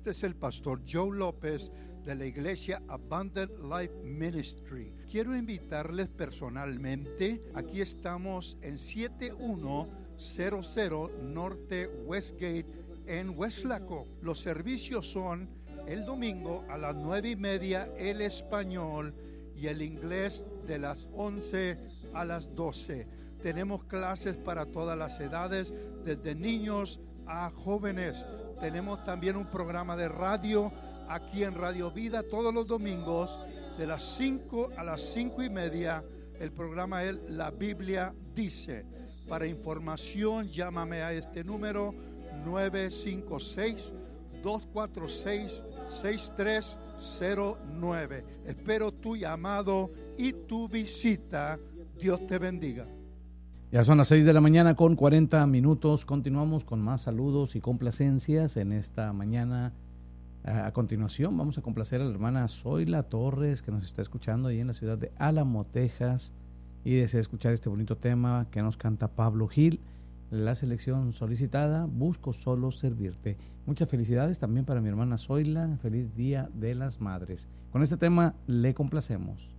Este es el pastor Joe López de la iglesia Abundant Life Ministry. Quiero invitarles personalmente. Aquí estamos en 7100 Norte Westgate en Weslaco. Los servicios son el domingo a las 9:30 el español y el inglés de las 11 a las 12. Tenemos clases para todas las edades, desde niños a jóvenes. Tenemos también un programa de radio aquí en Radio Vida todos los domingos de las 5 a las 5:30. El programa es La Biblia Dice. Para información, llámame a este número 956-246-6309. Espero tu llamado y tu visita. Dios te bendiga. Ya son las 6 de la mañana con 40 minutos. Continuamos con más saludos y complacencias en esta mañana. A continuación vamos a complacer a la hermana Zoila Torres, que nos está escuchando ahí en la ciudad de Álamo, Texas, y desea escuchar este bonito tema que nos canta Pablo Gil. La selección solicitada, Busco solo servirte. Muchas felicidades también para mi hermana Zoila. Feliz Día de las Madres. Con este tema le complacemos.